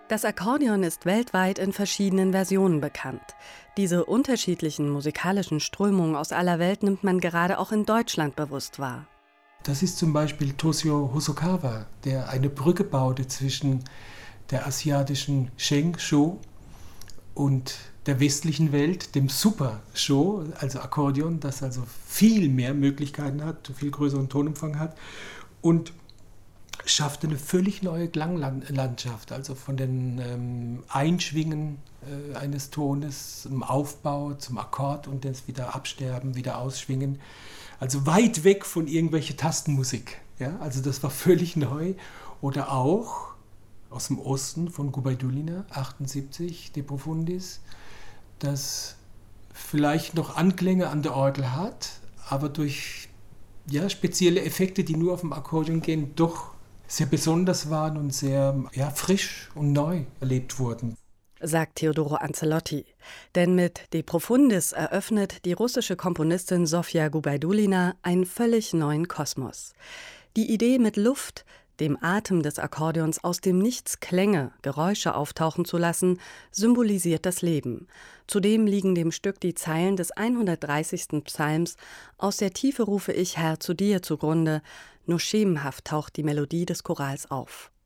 Das Akkordeon ist weltweit in verschiedenen Versionen bekannt. Diese unterschiedlichen musikalischen Strömungen aus aller Welt nimmt man gerade auch in Deutschland bewusst wahr. Das ist zum Beispiel Toshio Hosokawa, der eine Brücke baute zwischen der asiatischen Sheng-Sho und der westlichen Welt, dem Super-Sho, also Akkordeon, das also viel mehr Möglichkeiten hat, viel größeren Tonumfang hat und schaffte eine völlig neue Klanglandschaft, also von den Einschwingen eines Tones zum Aufbau, zum Akkord und das wieder absterben, wieder ausschwingen. Also weit weg von irgendwelcher Tastenmusik. Ja? Also das war völlig neu. Oder auch aus dem Osten von Gubaidulina, 78, De Profundis, das vielleicht noch Anklänge an der Orgel hat, aber durch spezielle Effekte, die nur auf dem Akkordeon gehen, doch sehr besonders waren und sehr frisch und neu erlebt wurden. Sagt Teodoro Ancelotti. Denn mit De Profundis eröffnet die russische Komponistin Sofia Gubaidulina einen völlig neuen Kosmos. Die Idee, mit Luft, dem Atem des Akkordeons, aus dem Nichts Klänge, Geräusche auftauchen zu lassen, symbolisiert das Leben. Zudem liegen dem Stück die Zeilen des 130. Psalms „Aus der Tiefe rufe ich, Herr, zu dir" zugrunde. Nur schemenhaft taucht die Melodie des Chorals auf.